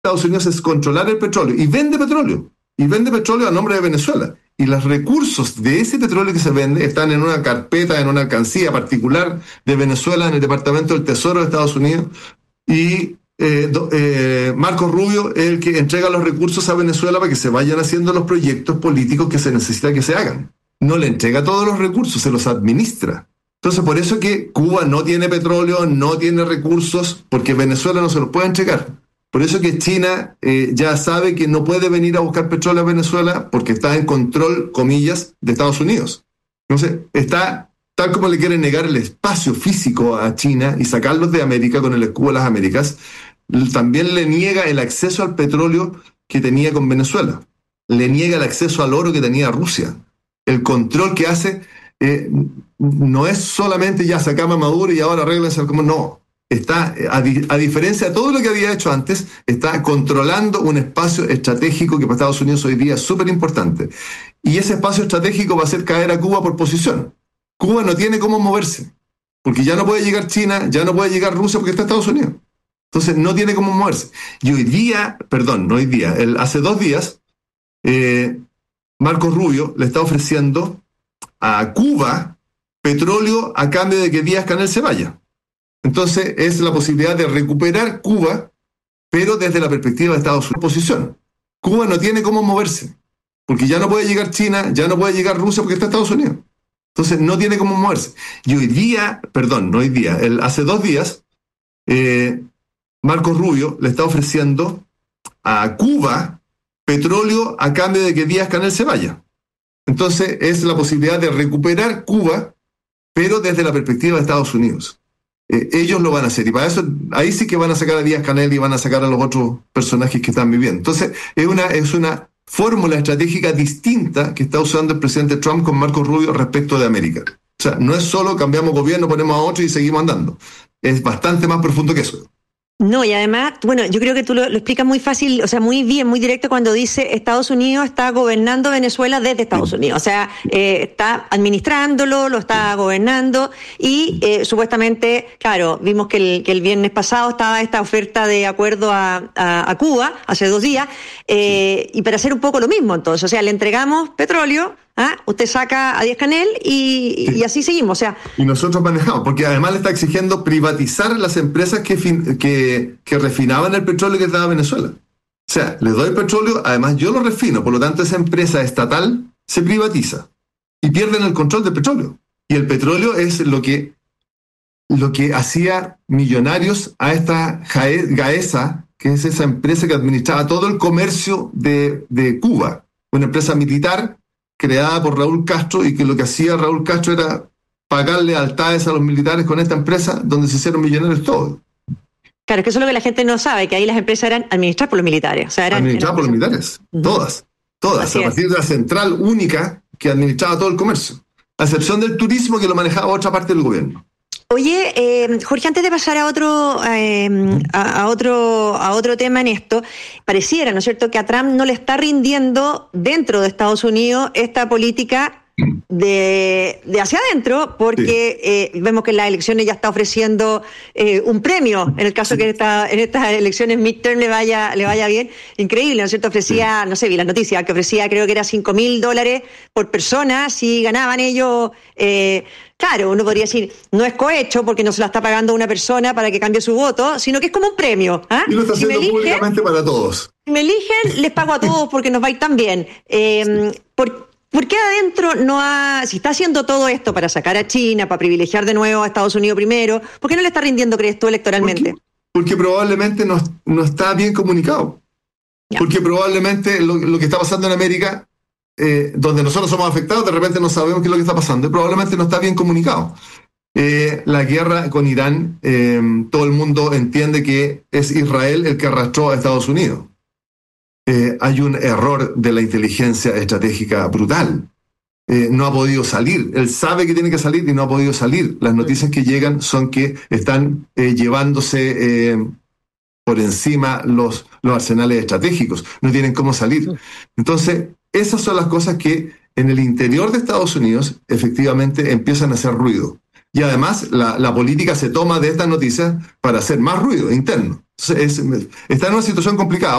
Estados Unidos es controlar el petróleo y vende petróleo a nombre de Venezuela. Y los recursos de ese petróleo que se vende están en una carpeta, en una alcancía particular de Venezuela, en el Departamento del Tesoro de Estados Unidos. Y Marco Rubio es el que entrega los recursos a Venezuela para que se vayan haciendo los proyectos políticos que se necesita que se hagan. No le entrega todos los recursos, se los administra. Entonces, por eso que Cuba no tiene petróleo, no tiene recursos, porque Venezuela no se los puede entregar. Por eso que China ya sabe que no puede venir a buscar petróleo a Venezuela porque está en control, comillas, de Estados Unidos. Entonces, está tal como le quieren negar el espacio físico a China y sacarlos de América con el escudo de las Américas, también le niega el acceso al petróleo que tenía con Venezuela. Le niega el acceso al oro que tenía Rusia. El control que hace no es solamente ya sacamos a Maduro y ahora arréglense como no. Está, a diferencia de todo lo que había hecho antes, está controlando un espacio estratégico que para Estados Unidos hoy día es súper importante. Y ese espacio estratégico va a hacer caer a Cuba por posición. Cuba no tiene cómo moverse, porque ya no puede llegar China, ya no puede llegar Rusia porque está Estados Unidos. Entonces no tiene cómo moverse. Y hoy día, hace 2 días, Marco Rubio le está ofreciendo a Cuba petróleo a cambio de que Díaz-Canel se vaya. Entonces es la posibilidad de recuperar Cuba, pero desde la perspectiva de Estados Unidos. Posición. Cuba no tiene cómo moverse, porque ya no puede llegar China, ya no puede llegar Rusia porque está Estados Unidos. Entonces no tiene cómo moverse. Y hace 2 días, Marco Rubio le está ofreciendo a Cuba petróleo a cambio de que Díaz-Canel se vaya. Entonces es la posibilidad de recuperar Cuba, pero desde la perspectiva de Estados Unidos. Ellos lo van a hacer, y para eso ahí sí que van a sacar a Díaz-Canel y van a sacar a los otros personajes que están viviendo. Entonces es una fórmula estratégica distinta que está usando el presidente Trump con Marco Rubio respecto de América. O sea, no es solo cambiamos gobierno, ponemos a otro y seguimos andando. Es bastante más profundo que eso. No, y además, bueno, yo creo que tú lo explicas muy fácil, o sea, muy bien, muy directo cuando dice Estados Unidos está gobernando Venezuela desde Estados Unidos. O sea, está administrándolo, lo está gobernando y supuestamente, claro, vimos que el viernes pasado estaba esta oferta de acuerdo a Cuba, hace 2 días, y para hacer un poco lo mismo entonces, o sea, le entregamos petróleo, usted saca a Díaz-Canel y así seguimos, o sea. Y nosotros manejamos, porque además le está exigiendo privatizar las empresas que refinaban el petróleo que daba Venezuela. O sea, le doy petróleo, además yo lo refino, por lo tanto esa empresa estatal se privatiza y pierden el control del petróleo. Y el petróleo es lo que hacía millonarios a esta Gaesa, que es esa empresa que administraba todo el comercio de Cuba, una empresa militar creada por Raúl Castro, y que lo que hacía Raúl Castro era pagar lealtades a los militares con esta empresa, donde se hicieron millonarios todos. Claro, es que eso es lo que la gente no sabe, que ahí las empresas eran administradas por los militares. O sea, administradas por los militares, todas, Así a partir es. de la central única que administraba todo el comercio, a excepción del turismo que lo manejaba otra parte del gobierno. Oye, Jorge, antes de pasar a otro tema en esto, pareciera, ¿no es cierto?, que a Trump no le está rindiendo dentro de Estados Unidos esta política de hacia adentro, porque vemos que en las elecciones ya está ofreciendo un premio, en el caso que en estas elecciones midterm le vaya bien. Increíble, ¿no es cierto? Ofrecía, no sé, vi las noticias, que ofrecía, creo que era $5,000 por persona si ganaban ellos. Claro, uno podría decir, no es cohecho porque no se la está pagando una persona para que cambie su voto, sino que es como un premio. Y lo está haciendo públicamente para todos. Si me eligen, les pago a todos porque nos va a ir tan bien. ¿Por qué adentro si está haciendo todo esto para sacar a China, para privilegiar de nuevo a Estados Unidos primero, ¿por qué no le está rindiendo, crees tú, electoralmente? Porque probablemente no está bien comunicado. Ya. Porque probablemente lo que está pasando en América, donde nosotros somos afectados, de repente no sabemos qué es lo que está pasando, y probablemente no está bien comunicado. La guerra con Irán, todo el mundo entiende que es Israel el que arrastró a Estados Unidos. Hay un error de la inteligencia estratégica brutal. No ha podido salir. Él sabe que tiene que salir y no ha podido salir. Las noticias que llegan son que están llevándose por encima los arsenales estratégicos. No tienen cómo salir. Entonces, esas son las cosas que en el interior de Estados Unidos efectivamente empiezan a hacer ruido. Y además la política se toma de estas noticias para hacer más ruido interno. Entonces, está en una situación complicada.